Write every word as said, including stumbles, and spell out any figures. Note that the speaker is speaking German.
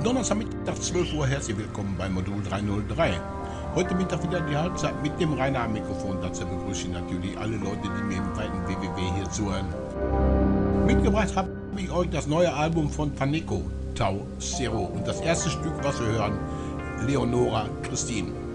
Donnerstag Mittag zwölf Uhr, herzlich willkommen bei Modul dreihundertdrei. Heute Mittag wieder die Halbzeit mit dem Rainer am Mikrofon. Dazu begrüße ich natürlich alle Leute, die mir im weiten W W W hier zuhören. Mitgebracht habe ich euch das neue Album von Taneko, Tau Zero. Und das erste Stück, was wir hören, Leonora Christine.